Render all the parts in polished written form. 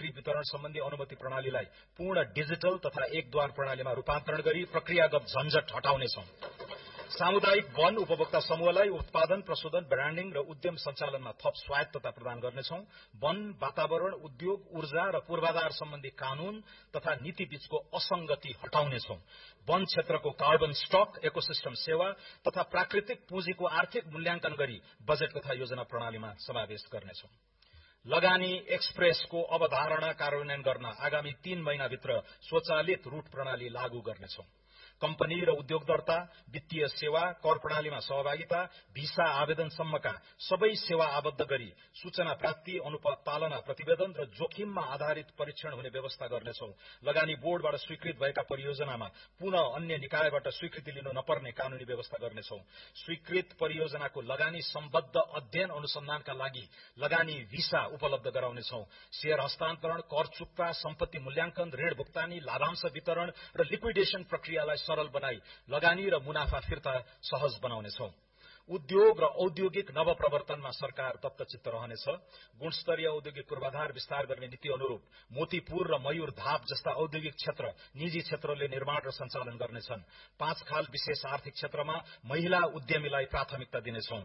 बिक्री वितरण सम्बन्धी अनुमति प्रणालीलाई पूर्ण डिजिटल तथा एकद्वार प्रणालीमा रूपान्तरण गरी प्रक्रियागत झन्झट हटाउनेछौं। सामुदायिक वन उपभोक्ता समूहलाई उत्पादन, प्रशोधन, ब्रान्डिङ र उद्यम सञ्चालनमा थप स्वायत्तता प्रदान गर्नेछौं। वन, वातावरण, उद्योग, ऊर्जा र पूर्वाधार सम्बन्धी कानून तथा नीति बीचको असंगति हटाउनेछौं। वन क्षेत्रको कार्बन स्टक, इकोसिस्टम सेवा तथा प्राकृतिक पुँजीको आर्थिक मूल्याङ्कन गरी बजेट तथा योजना प्रणालीमा समावेश गर्नेछौं। लगानी एक्सप्रेसको अवधारणा कार्यान्वयन गर्न आगामी 3 महिनाभित्र स्वचालित रूट प्रणाली लागू गर्नेछौं। कम्पनी र उद्योग दर्ता, वित्तीय सेवा, कर प्रणालीमा सहभागिता, भिसा आवेदनसम्मका सबै सेवा आबद्ध गरी सूचना प्राप्ति, अनुपात पालना, प्रतिवेदन र जोखिममा आधारित परीक्षण हुने व्यवस्था गर्नेछौं। लगानी बोर्डबाट स्वीकृत भएका परियोजनामा पुनः अन्य निकायबाट स्वीकृति लिनु नपर्ने कानूनी व्यवस्था गर्नेछौं। स्वीकृत परियोजनाको लगानी सम्बद्ध अध्ययन अनुसन्धानका लागि लगानी भिसा उपलब्ध गराउनेछौं। शेयर हस्तान्तरण, कर चुक्ता, सम्पत्ति मूल्याङ्कन, ऋण भुक्तानी, लाभांश वितरण र लिक्विडेशन प्रक्रियालाई सरल बनाई लगानी र मुनाफा फिर्ता सहज बनाउनेछौं। उद्योग र औद्योगिक नवप्रवर्तनमा सरकार तत्चित्त रहनेछ। गुणस्तरीय औद्योगिक पूर्वाधार विस्तार गर्ने नीति अनुरूप मोतीपुर र मयूर धाप जस्ता औद्योगिक क्षेत्र निजी क्षेत्रले निर्माण र सञ्चालन गर्नेछन्। 5 खाल विशेष आर्थिक क्षेत्रमा महिला उद्यमीलाई प्राथमिकता दिनेछौं।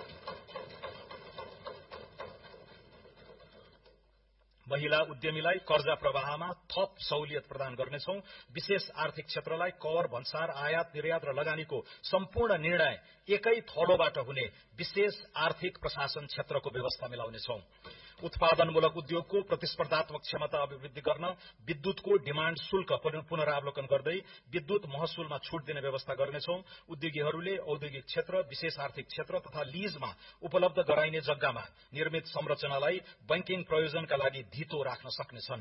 महिला उद्यमीलाई कर्जा प्रवाहमा थप सहुलियत प्रदान गर्नेछौं। विशेष आर्थिक क्षेत्रलाई कर, भन्सार, आयात निर्यात र लगानीको सम्पूर्ण निर्णय एकै थलोबाट हुने विशेष आर्थिक प्रशासन क्षेत्रको व्यवस्था मिलाउनेछौं। उत्पादनमूलक उद्योगको प्रतिस्पर्धात्मक क्षमता अभिवृद्धि गर्न विद्युतको डिमाण्ड शुल्क पुनरावलोकन गर्दै विद्युत महसुलमा छूट दिने व्यवस्था गर्नेछौं। उद्योगीहरूले औद्योगिक क्षेत्र, विशेष आर्थिक क्षेत्र तथा लीजमा उपलब्ध गराइने जग्गामा निर्मित संरचनालाई बैंकिङ प्रयोजनका लागि धितो राख्न सक्नेछन्।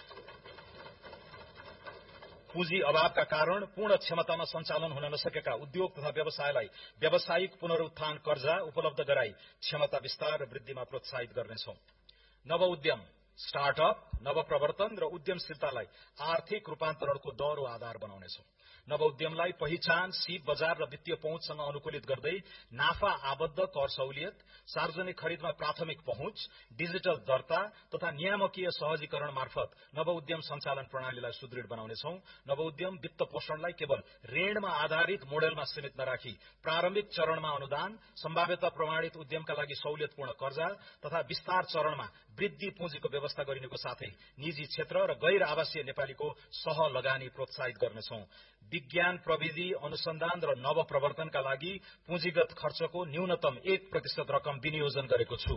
पुँजी अभावका कारण पूर्ण क्षमतामा सञ्चालन हुन नसकेका उद्योग तथा व्यवसायलाई व्यावसायिक पुनरुत्थान कर्जा उपलब्ध गराई क्षमता विस्तार र वृद्धिमा प्रोत्साहित गर्नेछौं। नव उद्यम, स्टार्टअप, नवप्रवर्तन र उद्यमशीलतालाई आर्थिक रूपान्तरणको दह्रो आधार बनाउनेछौं। नव उद्यमलाई पहिचान, सीप बजार र वित्तीय पहुँचसँग अनुकूलित गर्दै नाफा आबद्ध कर सहुलियत, सार्वजनिक खरिदमा प्राथमिक पहुँच, डिजिटल दर्ता तथा नियामकीय सहजीकरण मार्फत नव उद्यम सञ्चालन प्रणालीलाई सुदृढ बनाउनेछौं। नव उद्यम वित्त पोषणलाई केवल ऋणमा आधारित मोडेलमा सीमित नराखी प्रारम्भिक चरणमा अनुदान, सम्भाव्यता प्रमाणित उद्यमका लागि सहुलियतपूर्ण कर्जा तथा विस्तार चरणमा वृद्धि पुँजीको व्यवस्था गरिनुको साथै निजी क्षेत्र र गैर आवासीय नेपालीको सह लगानी प्रोत्साहित गर्नेछौं। विज्ञान, प्रविधि, अनुसन्धान र नवप्रवर्तनका लागि पुँजीगत खर्चको न्यूनतम 1% रकम विनियोजन गरेको छु।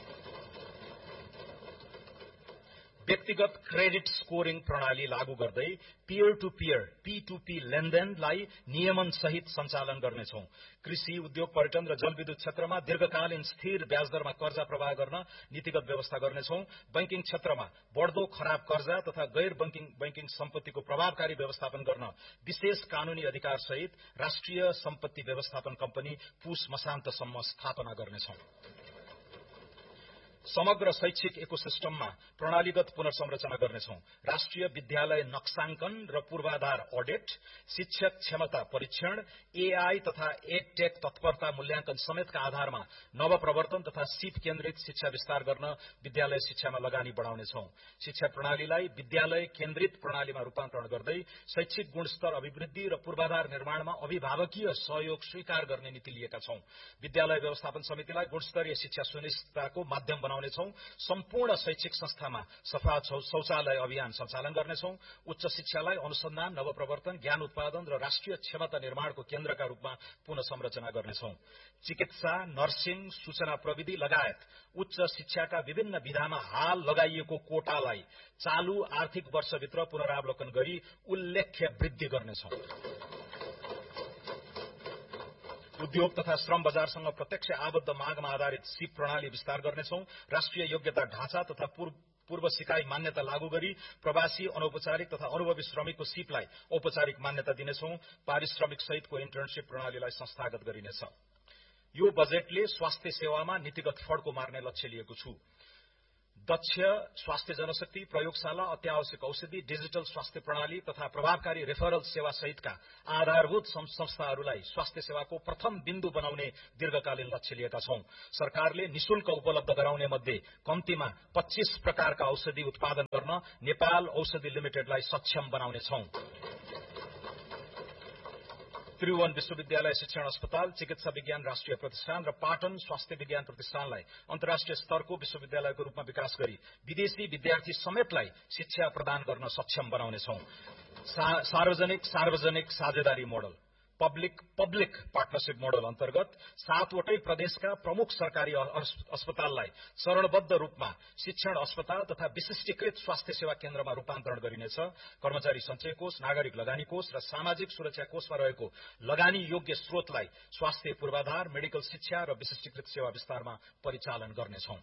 व्यक्तिगत क्रेडिट स्कोरिङ प्रणाली लागू गर्दै पियर टू पियर P2P लेनदेनलाई नियमन सहित सञ्चालन गर्नेछौं। कृषि, उद्योग, पर्यटन र जलविद्युत क्षेत्रमा दीर्घकालीन स्थिर ब्याजदरमा कर्जा प्रवाह गर्न नीतिगत व्यवस्था गर्नेछौं। बैंकिङ क्षेत्रमा बढ्दो खराब कर्जा तथा गैर बैंकिङ सम्पत्तिको प्रभावकारी व्यवस्थापन गर्न विशेष कानूनी अधिकार सहित राष्ट्रिय सम्पत्ति व्यवस्थापन कम्पनी पुस मसान्तसम्म स्थापना गर्नेछौं। समग्र शैक्षिक इकोसिस्टममा प्रणालीगत पुनर्संरचना गर्नेछौं। राष्ट्रिय विद्यालय नक्साङ्कन र पूर्वाधार अडिट, शिक्षक क्षमता परीक्षण, AI तथा एडटेक तत्परता मूल्याङ्कन समेतका आधारमा नवप्रवर्तन तथा सीप केन्द्रित शिक्षा विस्तार गर्न विद्यालय शिक्षामा लगानी बढाउनेछौं। शिक्षा प्रणालीलाई विद्यालय केन्द्रित प्रणालीमा रूपान्तरण गर्दै शैक्षिक गुणस्तर अभिवृद्धि र पूर्वाधार निर्माणमा अभिभावकीय सहयोग स्वीकार गर्ने नीति लिएका छौं। विद्यालय व्यवस्थापन समितिलाई गुणस्तरीय शिक्षा सुनिश्चितताको माध्यम बनाउनेछौं। सम्पूर्ण शैक्षिक संस्थामा सफा शौचालय अभियान सञ्चालन गर्नेछौं। उच्च शिक्षालाई अनुसन्धान, नवप्रवर्तन, ज्ञान उत्पादन र राष्ट्रिय क्षमता निर्माणको केन्द्रका रूपमा पुनः संरचना गर्नेछौं। चिकित्सा, नर्सिङ, सूचना प्रविधि लगायत उच्च शिक्षाका विभिन्न विधामा हाल लगाइएको कोटालाई चालू आर्थिक वर्षभित्र पुनरावलोकन गरी उल्लेख्य वृद्धि गर्नेछौं। उद्योग तथा श्रम बजारसँग प्रत्यक्ष आबद्ध मागमा आधारित सीप प्रणाली विस्तार गर्नेछौं। राष्ट्रिय योग्यता ढाँचा तथा पूर्व सिकाई मान्यता लागू गरी प्रवासी, अनौपचारिक तथा अनुभवी श्रमिकको सीपलाई औपचारिक मान्यता दिनेछौं। पारिश्रमिक सहितको इन्टर्नशिप प्रणालीलाई संस्थागत गरिनेछ। यो बजेटले स्वास्थ्य सेवामा नीतिगत फड्को मार्ने लक्ष्य लिएको छु। दक्ष स्वास्थ्य जनशक्ति, प्रयोगशाला, अत्यावश्यक औषधि, डिजिटल स्वास्थ्य प्रणाली तथा प्रभावकारी रेफरल सेवा सहितका आधारभूत संस्थाहरूलाई स्वास्थ्य सेवाको प्रथम बिन्दु बनाउने दीर्घकालीन लक्ष्य लिएका छौं। सरकारले निशुल्क उपलब्ध गराउने मध्ये कम्तीमा 25 प्रकारका औषधि उत्पादन गर्न नेपाल औषधि लिमिटेडलाई सक्षम बनाउने छौं। त्रिभुवन विश्वविद्यालय शिक्षण अस्पताल, चिकित्सा विज्ञान राष्ट्रिय प्रतिष्ठान र पाटन स्वास्थ्य विज्ञान प्रतिष्ठानलाई अन्तर्राष्ट्रिय स्तरको विश्वविद्यालयको रूपमा विकास गरी विदेशी विद्यार्थी समेतलाई शिक्षा प्रदान गर्न सक्षम बनाउनेछौं। सार्वजनिक साझेदारी मोडल, पब्लिक पार्टनरशिप मोडल अन्तर्गत 7 वटै प्रदेशका प्रमुख सरकारी अस्पताललाई चरणबद्ध रूपमा शिक्षण अस्पताल तथा विशिष्टीकृत स्वास्थ्य सेवा केन्द्रमा रूपान्तरण गरिनेछ। कर्मचारी सञ्चय कोष, नागरिक लगानी कोष र सामाजिक सुरक्षा कोषमा रहेको लगानी योग्य स्रोतलाई स्वास्थ्य पूर्वाधार, मेडिकल शिक्षा र विशिष्टीकृत सेवा विस्तारमा परिचालन गर्नेछौं।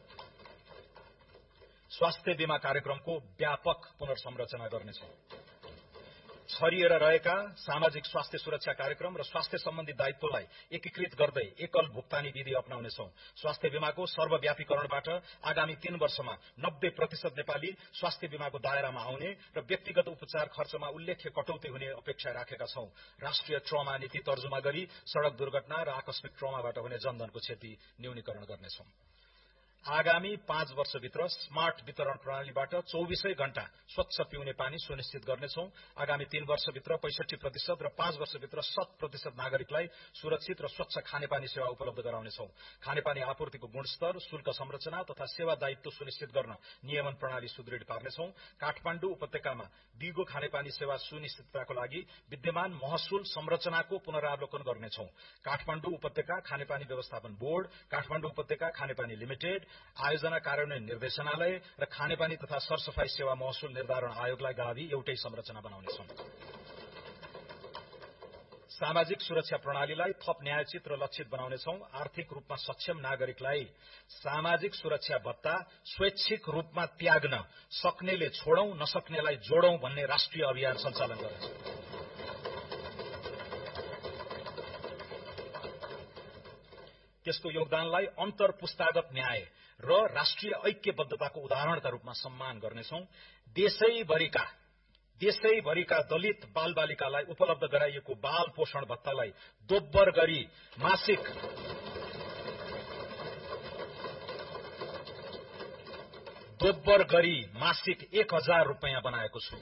स्वास्थ्य बीमा कार्यक्रमको व्यापक पुनर्संरचना गर्नेछौं। छरिएर रहेका सामाजिक स्वास्थ्य सुरक्षा कार्यक्रम र स्वास्थ्य सम्बन्धी दायित्वलाई एकीकृत गर्दै एकल भुक्तानी विधि अपनाउनेछौं। स्वास्थ्य बीमाको सर्वव्यापीकरणबाट आगामी 3 वर्षमा 90% नेपाली स्वास्थ्य बीमाको दायरामा आउने र व्यक्तिगत उपचार खर्चमा उल्लेख्य कटौती हुने अपेक्षा राखेका छौं। राष्ट्रिय ट्रमा नीति तर्जुमा गरी सड़क दुर्घटना र आकस्मिक ट्रमाबाट हुने जनधनको क्षति न्यूनीकरण गर्नेछौं। आगामी 5 वर्षभित्र स्मार्ट वितरण प्रणालीबाट 24 घण्टा स्वच्छ पिउने पानी सुनिश्चित गर्नेछौं। आगामी 3 वर्षभित्र 65% र 5 वर्षभित्र 100% नागरिकलाई सुरक्षित र स्वच्छ खानेपानी सेवा उपलब्ध गराउनेछौं। खानेपानी आपूर्तिको गुणस्तर, शुल्क संरचना तथा सेवा दायित्व सुनिश्चित गर्न नियमन प्रणाली सुदृढ पार्नेछौं। काठमाडौँ उपत्यकामा दिगो खानेपानी सेवा सुनिश्चितताको लागि विद्यमान महसुल संरचनाको पुनरावलोकन गर्नेछौं। काठमाडौँ उपत्यका खानेपानी व्यवस्थापन बोर्ड, काठमाडौँ उपत्यका खानेपानी लिमिटेड, आयोजना कार्यान्वयन निर्देशनालय र खानेपानी तथा सरसफाई सेवा महसुल निर्धारण आयोगलाई गाभी एउटै संरचना बनाउनेछौं। सामाजिक सुरक्षा प्रणालीलाई थप न्यायोचित र लक्षित बनाउनेछौं। आर्थिक रूपमा सक्षम नागरिकलाई सामाजिक सुरक्षा भत्ता स्वैच्छिक रूपमा त्याग्न सक्नेले छोडौं, नसक्नेलाई जोडौं भन्ने राष्ट्रिय अभियान सञ्चालन गर्नेछौं। त्यसको योगदानलाई अन्तरपुस्तागत न्याय र राष्ट्रिय ऐक्यबद्धताको उदाहरणका रूपमा सम्मान गर्नेछौं। देशैभरिका दलित बालबालिकालाई उपलब्ध गराइएको बाल पोषण भत्तालाई दोब्बर गरी मासिक 1000 रुपैयाँ बनाएको छु।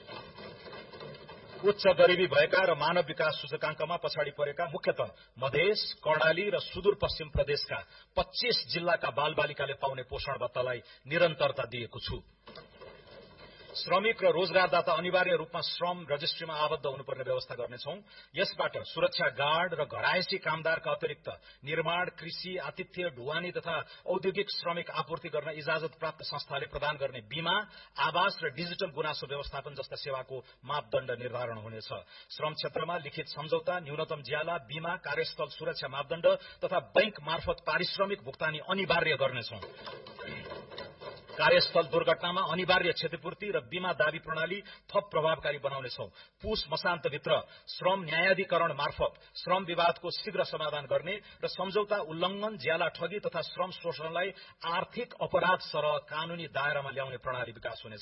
उच्च गरिबी भएका र मानव विकास सूचकांकमा पछाडि परेका मुख्यतः मधेस, कर्णाली र सुदूरपश्चिम प्रदेशका 25 जिल्लाका बालबालिकाले पाउने पोषण भत्तालाई निरन्तरता दिएको छु। श्रमिक र रोजगारदाता अनिवार्य रूपमा श्रम रजिस्ट्रीमा आबद्ध हुनुपर्ने व्यवस्था गर्नेछौं। यसबाट सुरक्षा गार्ड र घरायसी कामदारका अतिरिक्त निर्माण, कृषि, आतिथ्य, ढुवानी तथा औद्योगिक श्रमिक आपूर्ति गर्न इजाजत प्राप्त संस्थाले प्रदान गर्ने बीमा, आवास र डिजिटल गुनासो व्यवस्थापन जस्ता सेवाको मापदण्ड निर्धारण हुनेछ। श्रम क्षेत्रमा लिखित सम्झौता, न्यूनतम ज्याला, बीमा, कार्यस्थल सुरक्षा मापदण्ड तथा बैंक मार्फत पारिश्रमिक भुक्तानी अनिवार्य गर्नेछौं। कार्यस्थल दुर्घटनामा अनिवार्य क्षतिपूर्ति र बीमा दावी प्रणाली थप प्रभावकारी बनाउनेछौं। पुष मसान्तभित्र श्रम न्यायाधिकरण मार्फत श्रम विवादको शीघ्र समाधान गर्ने र सम्झौता उल्लंघन, ज्याला ठगी तथा श्रम शोषणलाई आर्थिक अपराध सरह कानूनी दायरामा ल्याउने प्रणाली विकास हुनेछ।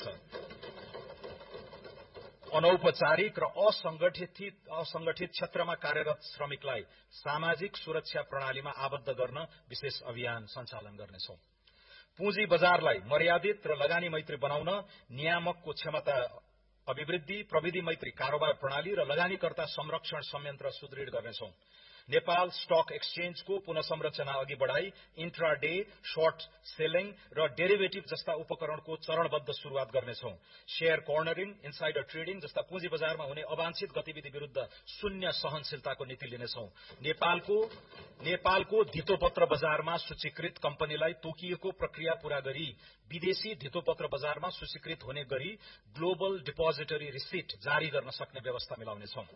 अनौपचारिक र असंगठित क्षेत्रमा कार्यरत श्रमिकलाई सामाजिक सुरक्षा प्रणालीमा आबद्ध गर्न विशेष अभियान सञ्चालन गर्नेछौं। पुँजी बजारलाई मर्यादित र लगानी मैत्री बनाउन नियामकको क्षमता अभिवृद्धि, प्रविधि मैत्री कारोबार प्रणाली र लगानीकर्ता संरक्षण संयन्त्र सुदृढ गर्नेछौं। नेपाल स्टक एक्सचेन्जको पुनः संरचना अघि बढ़ाई इन्ट्राडे, शर्ट सेलिङ र डेरिभेटिभ जस्ता उपकरणको चरणबद्ध शुरूआत गर्नेछौं। शेयर कर्नरिङ, इनसाइडर ट्रेडिङ जस्ता पुँजी बजारमा हुने अवांछित गतिविधि विरूद्ध शून्य सहनशीलताको नीति लिनेछौं। नेपालको धितोपत्र बजारमा सूचीकृत कम्पनीलाई तोकिएको प्रक्रिया पूरा गरी विदेशी धितोपत्र बजारमा सूचीकृत हुने गरी ग्लोबल डिपोजिटरी रिसिट जारी गर्न सक्ने व्यवस्था मिलाउनेछौं।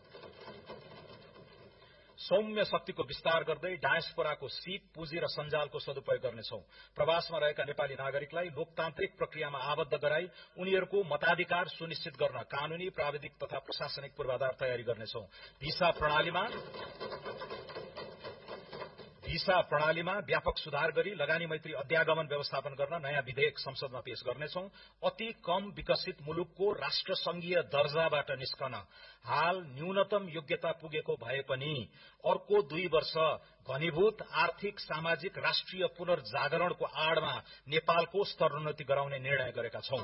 सौम्य शक्तिको विस्तार गर्दै डायस्पोराको सीप, पुँजी र सञ्जालको सदुपयोग गर्नेछौं। प्रवासमा रहेका नेपाली नागरिकलाई लोकतान्त्रिक प्रक्रियामा आबद्ध गराई उनीहरूको मताधिकार सुनिश्चित गर्न कानूनी, प्राविधिक तथा प्रशासनिक पूर्वाधार तयारी गर्नेछौं। भिसा भिसा प्रणालीमा व्यापक सुधार गरी लगानी मैत्री अध्यागमन व्यवस्थापन गर्न नयाँ विधेयक संसदमा पेश गर्नेछौं। अति कम विकसित मुलुकको राष्ट्रसंघीय दर्जाबाट निस्कन हाल न्यूनतम योग्यता पुगेको भए पनि अर्को 2 वर्ष घनीभूत आर्थिक सामाजिक राष्ट्रिय पुनर्जागरणको आडमा नेपालको स्तरोन्नति गराउने निर्णय गरेका छौं।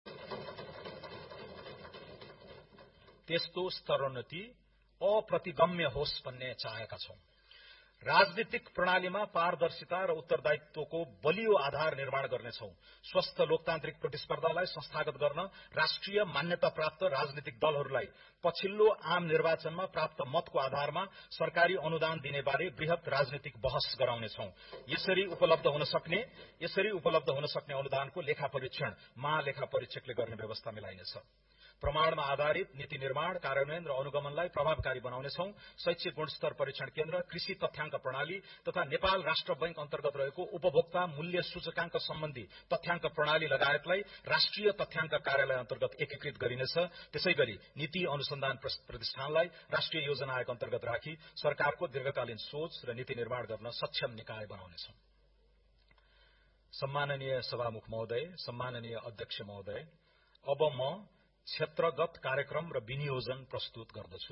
त्यस्तो स्तरोन्नति अप्रतिगम्य होस् भन्ने चाहेका छौं। राजनीतिक प्रणालीमा पारदर्शिता र उत्तरदायित्वको बलियो आधार निर्माण गर्नेछौं। स्वस्थ लोकतान्त्रिक प्रतिस्पर्धालाई संस्थागत गर्न राष्ट्रिय मान्यता प्राप्त राजनीतिक दलहरूलाई पछिल्लो आम निर्वाचनमा प्राप्त मतको आधारमा सरकारी अनुदान दिने बारे वृहत राजनीतिक बहस गराउनेछौं। यसरी उपलब्ध हुन सक्ने अनुदानको लेखा परीक्षण महालेखा परीक्षकले गर्ने व्यवस्था मिलाइनेछ। प्रमाणमा आधारित नीति निर्माण, कार्यान्वयन र अनुगमनलाई प्रभावकारी बनाउनेछौं। शैक्षिक गुणस्तर परीक्षण केन्द्र, कृषि तथ्याङ्क प्रणाली तथा नेपाल राष्ट्र बैंक अन्तर्गत रहेको उपभोक्ता मूल्य सूचकाङ्क सम्बन्धी तथ्याङ्क प्रणाली लगायतलाई राष्ट्रिय तथ्याङ्क कार्यालय अन्तर्गत एकीकृत गरिनेछ। त्यसैगरी नीति अनुसन्धान प्रतिष्ठानलाई राष्ट्रिय योजना आयोग अन्तर्गत राखी सरकारको दीर्घकालीन सोच र नीति निर्माण गर्न सक्षम निकाय बनाउनेछौं। सम्माननीय सभामुख महोदय, सम्माननीय अध्यक्ष महोदय, अब म क्षेत्रगत कार्यक्रम र विनियोजन प्रस्तुत गर्दछु।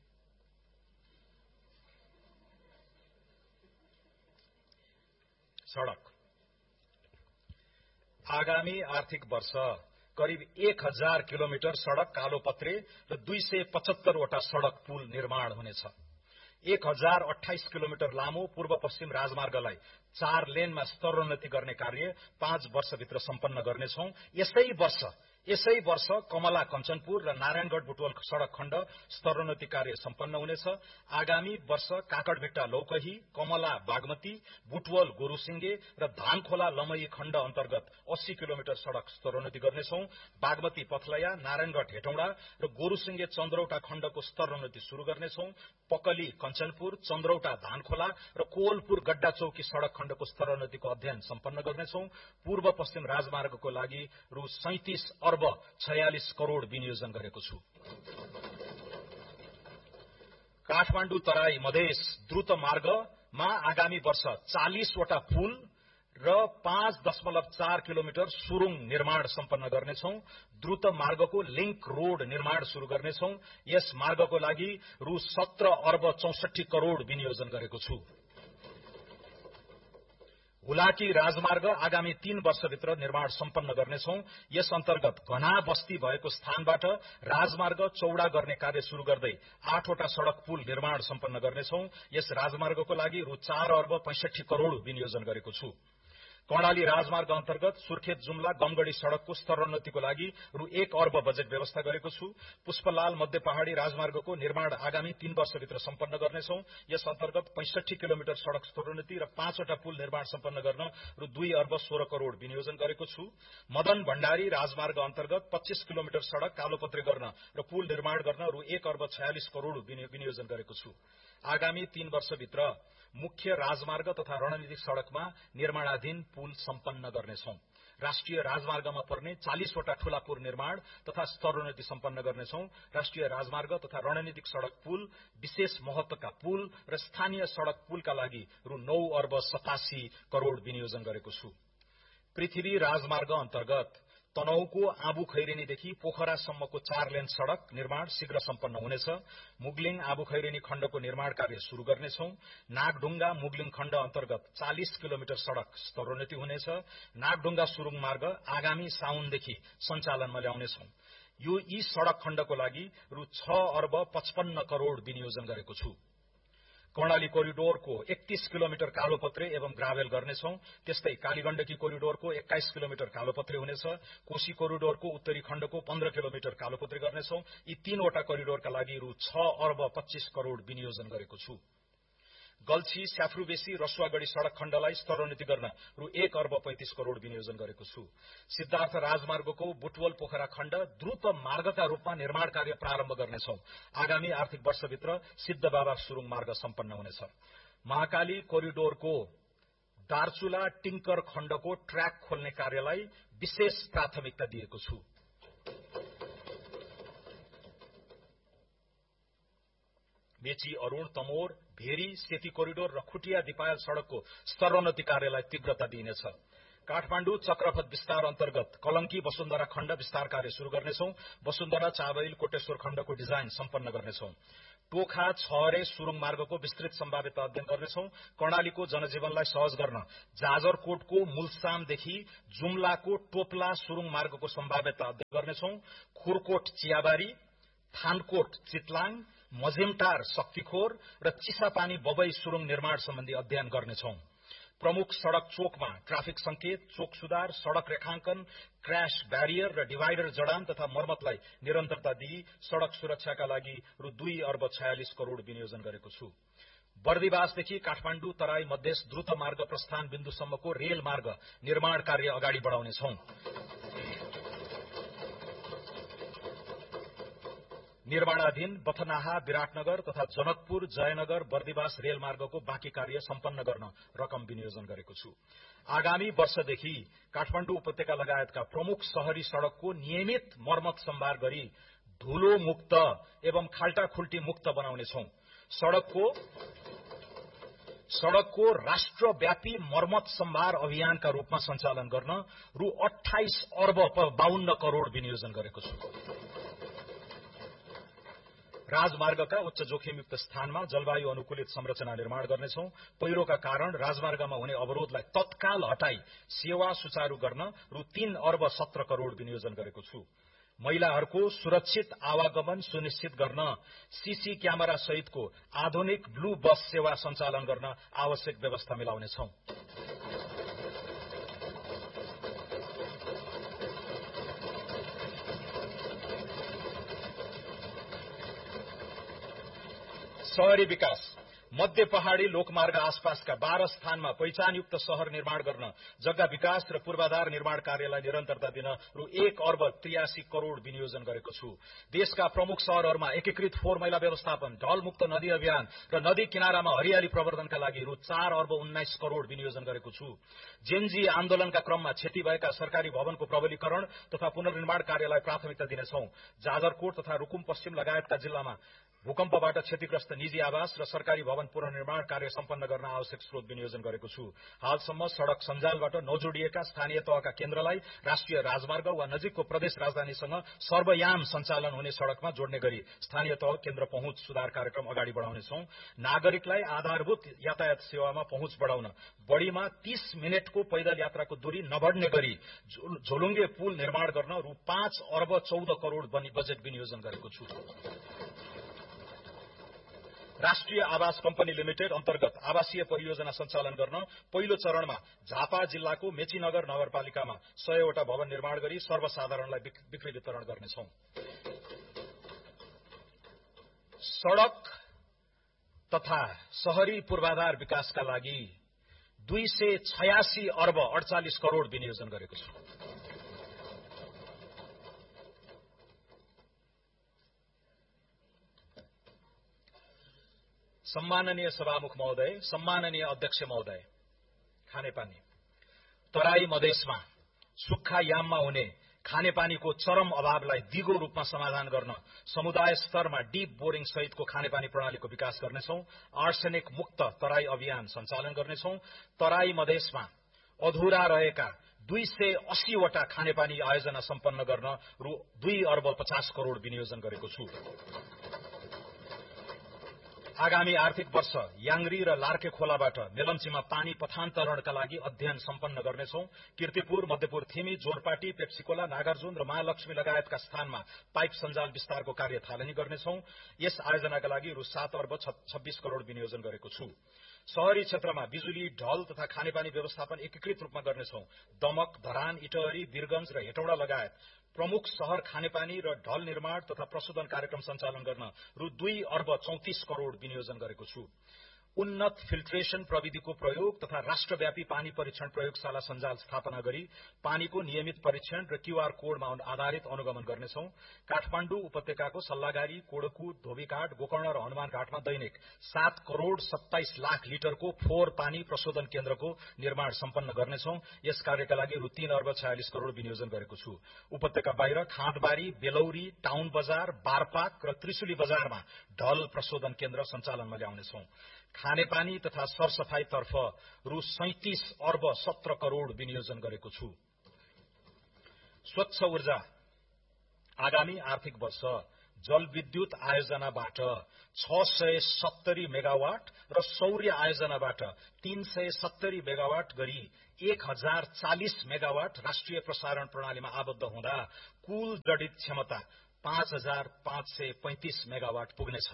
सड़क आगामी आर्थिक वर्ष करिब 1000 किलोमिटर सड़क कालोपत्रे र 275 वटा सड़क पुल निर्माण हुनेछ। 1028 किलोमिटर लामो पूर्व पश्चिम राजमार्गलाई 4 लेनमा स्तरोन्नति गर्ने कार्य 5 वर्षभित्र सम्पन्न गर्नेछौं। यसै वर्ष कमला कञ्चनपुर र नारायणगढ़ बुटवल सड़क खण्ड स्तरोन्नति कार्य सम्पन्न हुनेछ। आगामी वर्ष काकडभिट्टा लौकही, कमला बागमती, बुटवल गोरुसिंगे र धानखोला लमही खण्ड अन्तर्गत 80 किलोमिटर सड़क स्तरोन्नति गर्नेछौं। बागमती पथलया, नारायणगढ़ हेटौँडा र गोरुसिंगे चन्द्रौटा खण्डको स्तरोन्नति शुरू गर्नेछौं। पकली कञ्चनपुर, चन्द्रौटा धानखोला र कोवलपुर गड्डा चौकी सड़क खण्डको स्तरोन्नतिको अध्ययन सम्पन्न गर्नेछौं। पूर्व पश्चिम राजमार्गको लागि रु 37 अर्ब 46 करोड़ विनियोजन गरेको छु। काठमाडौँ तराई मधेस द्रुत मार्गमा आगामी वर्ष 40 वटा पुल र 5.4 किलोमिटर सुरुङ निर्माण सम्पन्न गर्नेछौं। द्रुत मार्गको लिंक रोड निर्माण शुरू गर्नेछौं। यस मार्गको लागि रु 17 अर्ब 64 करोड़ विनियोजन गरेको छु। हुलाकी राजमार्ग आगामी 3 वर्षभित्र निर्माण सम्पन्न गर्नेछौं। यस अन्तर्गत घना बस्ती भएको स्थानबाट राजमार्ग चौड़ा गर्ने कार्य शुरू गर्दै 8 वटा सड़क पुल निर्माण सम्पन्न गर्नेछौं। यस राजमार्गको लागि रु 4 अर्ब 65 करोड़ विनियोजन गरेको छु। कर्णाली राजमार्ग अन्तर्गत सुर्खेत जुम्ला गमगढ़ी सड़कको स्तरोन्नतिको लागि रु 1 अर्ब बजेट व्यवस्था गरेको छु। पुष्पलाल मध्य पहाड़ी राजमार्गको निर्माण आगामी 3 वर्षभित्र सम्पन्न गर्नेछौं। यस अन्तर्गत 65 किलोमिटर सड़क स्तरोन्नति र 5 वटा पुल निर्माण सम्पन्न गर्न रु 2 अर्ब 16 करोड़ विनियोजन गरेको छु। मदन भण्डारी राजमार्ग अन्तर्गत 25 किलोमिटर सड़क कालोपत्रे गर्न र पुल निर्माण गर्न रु 1 अर्ब 46 करोड़ विनियोजन गरेको छु। आगामी 3 वर्षभित्र मुख्य राजमार्ग तथा रणनीतिक सड़कमा निर्माणाधीन पुल सम्पन्न गर्नेछौं। राष्ट्रिय राजमार्गमा पर्ने 40 वटा ठूला पुल निर्माण तथा स्तरोन्नति सम्पन्न गर्नेछौं। राष्ट्रिय राजमार्ग तथा रणनीतिक सड़क पुल, विशेष महत्वका पुल र स्थानीय सड़क पुलका लागि रु 9 अर्ब 87 करोड़ विनियोजन गरेको छु। पृथ्वी राजमार्ग अन्तर्गत तनहुको आबु खैरेनीदेखि पोखरासम्मको 4 लेन सड़क निर्माण शीघ्र सम्पन्न हुनेछ। मुगलिङ आबु खैरेनी खण्डको निर्माण कार्य शुरू गर्नेछौं। नागढुङ्गा मुगलिङ खण्ड अन्तर्गत 40 किलोमिटर सड़क स्तरोन्नति हुनेछ। नागढुङ्गा सुरुङ मार्ग आगामी साउनदेखि सञ्चालनमा ल्याउनेछौं। यी सड़क खण्डको लागि रु 6 अर्ब 55 करोड़ विनियोजन गरेको छु। कर्णाली कोरिडोरको 31 किलोमिटर कालोपत्रे एवं ग्राभेल गर्नेछौं। त्यस्तै कालीगण्डकी कोरिडोरको 21 किलोमिटर कालोपत्रे हुनेछ। कोशी कोरिडोरको उत्तरी खण्डको 15 किलोमिटर कालोपत्रे गर्नेछौं। यी 3 वटा कोरिडोरका लागि रु 6 अर्ब 25 करोड़ विनियोजन गरेको छु। गल्छी स्याफ्रुबेसी रसुवागढ़ी सड़क खण्डलाई स्तरोन्नति गर्न रु 1 अर्ब 35 करोड़ विनियोजन गरेको छु। सिद्धार्थ राजमार्गको बुटवल पोखरा खण्ड द्रुत मार्गका रूपमा निर्माण कार्य प्रारम्भ गर्नेछौं। आगामी आर्थिक वर्षभित्र सिद्धबाबा सुरुङ मार्ग सम्पन्न हुनेछ। महाकाली कोरिडोरको दार्चुला टिंकर खण्डको ट्र्याक खोल्ने कार्यलाई विशेष प्राथमिकता दिएको छु। मेची अरूण तमोर भेरी सेती कोरिडोर र खुटिया दिपायल सड़कको स्तरोन्नति कार्यलाई तीव्रता दिइनेछ। काठमाडौँ चक्रपथ विस्तार अन्तर्गत कलंकी वसुन्धरा खण्ड विस्तार कार्य शुरू गर्नेछौं। वसुन्धरा चाबैल कोटेश्वर खण्डको डिजाइन सम्पन्न गर्नेछौं। टोखा छहरे सुरुङ मार्गको विस्तृत सम्भाव्यता अध्ययन गर्नेछौं। कर्णालीको जनजीवनलाई सहज गर्न जाजरकोटको मुलसामदेखि जुम्लाको टोपला सुरुङ मार्गको सम्भाव्यता अध्ययन गर्नेछौं। खुरकोट चियाबारी, थानकोट चितलाङ, मझेमटार शक्तिखोर र चिसापानी बबई सुरुङ निर्माण सम्बन्धी अध्ययन गर्नेछौं। प्रमुख सड़क चोकमा ट्राफिक संकेत, चोक सुधार, सड़क रेखांकन, क्र्याश ब्यारियर र डिभाइडर जडान तथा मर्मतलाई निरन्तरता दिई सड़क सुरक्षाका लागि रु 2 अर्ब 46 करोड़ विनियोजन गरेको छु। बर्दिवासदेखि काठमाडौँ तराई मधेस द्रुत मार्ग प्रस्थान बिन्दुसम्मको रेल मार्ग निर्माण कार्य अगाडि बढाउनेछौं। निर्माणाधीन बथनाहा, विराटनगर तथा जनकपुर, जयनगर, बर्दिवास रेलमार्गको बाँकी कार्य सम्पन्न गर्न रकम विनियोजन गरेको छु। आगामी वर्षदेखि काठमाडौँ उपत्यका लगायतका प्रमुख शहरी सड़कको नियमित मर्मत सम्भार गरी धूलो मुक्त एवं खाल्टाखुल्टी मुक्त बनाउनेछौं। सड़कको राष्ट्रव्यापी मर्मत सम्भार अभियानका रूपमा सञ्चालन गर्न रु 28 अर्ब 52 करोड़ विनियोजन गरेको छु। राजमार्गका उच्च जोखिमयुक्त स्थानमा जलवायु अनुकूलित संरचना निर्माण गर्नेछौं। पहिरोका कारण राजमार्गमा हुने अवरोधलाई तत्काल हटाई सेवा सुचारू गर्न रु 3 अर्ब 17 करोड़ विनियोजन गरेको छु। महिलाहरूको सुरक्षित आवागमन सुनिश्चित गर्न सीसी क्यामेरा सहितको आधुनिक ब्लू बस सेवा सञ्चालन गर्न आवश्यक व्यवस्था मिलाउनेछौं। शहरी विकास मध्य पहाड़ी लोकमार्ग आसपासका 12 स्थानमा पहिचानयुक्त शहर निर्माण गर्न जग्गा विकास र पूर्वाधार निर्माण कार्यलाई निरन्तरता दिन रु 1 अर्ब 83 करोड़ विनियोजन गरेको छु। देशका प्रमुख शहरहरूमा एकीकृत फोहोर मैला व्यवस्थापन, ढलमुक्त नदी अभियान र नदी किनारामा हरियाली प्रवर्धनका लागि रु 4 अर्ब 19 करोड़ विनियोजन गरेको छु। जेनजी आन्दोलनका क्रममा क्षति भएका सरकारी भवनको प्रबलीकरण तथा पुनर्निर्माण कार्यलाई प्राथमिकता दिनेछौं। जाजरकोट तथा रुकुम पश्चिम लगायतका जिल्लामा भूकम्पबाट क्षतिग्रस्त निजी आवास र सरकारी भवन पुनर्निर्माण कार्य सम्पन्न गर्न आवश्यक स्रोत विनियोजन गरेको छु। हालसम्म सड़क सञ्जालबाट नजोडिएका स्थानीय तहका केन्द्रलाई राष्ट्रिय राजमार्ग वा नजिकको प्रदेश राजधानीसँग सर्वयाम सञ्चालन हुने सड़कमा जोड्ने गरी स्थानीय तह केन्द्र पहुँच सुधार कार्यक्रम अगाडि बढाउनेछौं। नागरिकलाई आधारभूत यातायात सेवामा पहुँच बढाउन बढ़ीमा 30 मिनटको पैदल यात्राको दूरी नबढ्ने गरी झोलुङ्गे पुल निर्माण गर्न रु 5 अर्ब 14 करोड़ बजेट विनियोजन गरेको छु। राष्ट्रिय आवास कम्पनी लिमिटेड अन्तर्गत आवासीय परियोजना सञ्चालन गर्न पहिलो चरणमा झापा जिल्लाको मेचीनगर नगरपालिकामा 100 वटा भवन निर्माण गरी सर्वसाधारणलाई बिक्री वितरण गर्नेछौं। सड़क तथा शहरी पूर्वाधार विकासका लागि 286 अर्ब 48 करोड़ विनियोजन गरेको छु। सम्माननीय सभामुख महोदय, सम्माननीय अध्यक्ष महोदय, खानेपानी तराई मधेसमा सुक्खा याममा हुने खानेपानीको चरम अभावलाई दिगो रूपमा समाधान गर्न समुदाय स्तरमा डीप बोरिङ सहितको खानेपानी प्रणालीको विकास गर्नेछौं। आर्सेनिक मुक्त तराई अभियान सञ्चालन गर्नेछौं। तराई मधेसमा अधुरा रहेका 280 वटा खानेपानी आयोजना सम्पन्न गर्न रु 2 अर्ब 50 करोड़ विनियोजन गरेको छु। आगामी आर्थिक वर्ष याङ्री र लार्के खोलाबाट मेलम्चीमा पानी पथान्तरणका लागि अध्ययन सम्पन्न गर्नेछौं। कीर्तिपुर, मध्यपुर थिमी, जोरपाटी, पेप्सिकोला, नागार्जुन र महालक्ष्मी लगायतका स्थानमा पाइप सञ्जाल विस्तारको कार्य थालनी गर्नेछौं। यस आयोजनाका लागि रु 7 अर्ब 26 करोड़ विनियोजन गरेको छु। शहरी क्षेत्रमा बिजुली, ढल तथा खानेपानी व्यवस्थापन एकीकृत रूपमा गर्नेछौं। दमक, धरान, इटहरी, वीरगंज र हेटौडा लगायत प्रमुख शहर खानेपानी र ढल निर्माण तथा प्रशोधन कार्यक्रम सञ्चालन गर्न रु 2 अर्ब 34 करोड़ विनियोजन गरेको छु। उन्नत फिल्ट्रेशन प्रविधिको प्रयोग तथा राष्ट्रव्यापी पानी परीक्षण प्रयोगशाला सञ्जाल स्थापना गरी पानीको नियमित परीक्षण र क्यूआर कोडमा आधारित अनुगमन गर्नेछौं। काठमाण्डु उपत्यकाको सल्लागारी, कोडकु, धोबीघाट, गोकर्ण र हनुमान घाटमा दैनिक 7 करोड़ 27 लाख लिटरको फोहोर पानी प्रशोधन केन्द्रको निर्माण सम्पन्न गर्नेछौं। यस कार्यका लागि रु 3 अर्ब 46 करोड़ विनियोजन गरेको छु। उपत्यका बाहिर खाँदबारी, बेलौरी, टाउन बजार, बारपाक र त्रिशुली बजारमा ढल प्रशोधन केन्द्र सञ्चालनमा ल्याउनेछौं। खानेपानी तथा सरसफाईतर्फ रु 37 अर्ब 17 करोड़ विनियोजन गरेको छु। स्वच्छ ऊर्जा आगामी आर्थिक वर्ष जलविद्युत आयोजनाबाट 670 मेगावाट र सौर्य आयोजनाबाट 370 मेगावाट गरी 1040 मेगावाट राष्ट्रिय प्रसारण प्रणालीमा आबद्ध हुँदा कुल जडित क्षमता 5535 मेगावाट पुग्नेछ।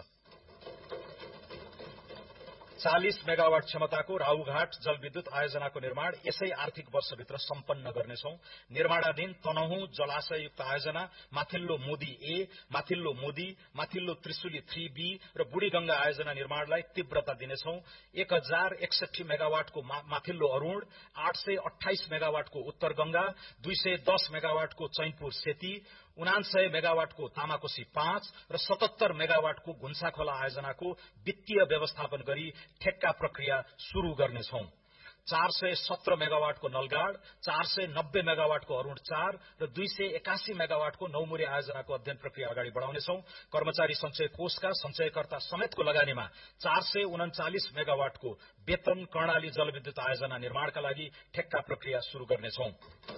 40 मेगावाट क्षमताको राहुघाट जलविद्युत आयोजनाको निर्माण यसै आर्थिक वर्षभित्र सम्पन्न गर्नेछौं। निर्माणाधीन तनहुँ जलाशययुक्त आयोजना, माथिल्लो मोदी ए, माथिल्लो मोदी, माथिल्लो त्रिशुली 3B र बुढीगंगा आयोजना निर्माणलाई तीव्रता दिनेछौं। 1061 मेगावाटको माथिल्लो अरूण, 828 मेगावाटको उत्तर गंगा, 210 मेगावाटको चैनपुर सेती, 99 मेगावाटको तामाकोशी 5 र 77 मेगावाटको घुन्साखोला आयोजनाको वित्तीय व्यवस्थापन गरी ठेक्का प्रक्रिया शुरू गर्नेछौं। 417 मेगावाटको नलगाड, 490 मेगावाटको अरूण 4 र 281 मेगावाटको नौमुरे आयोजनाको अध्ययन प्रक्रिया अगाडि बढाउनेछौं। कर्मचारी संचय कोषका संचयकर्ता समेतको लगानीमा 439 मेगावाटको वेतन कर्णाली जलविद्युत आयोजना निर्माणका लागि ठेक्का प्रक्रिया शुरू गर्नेछौं।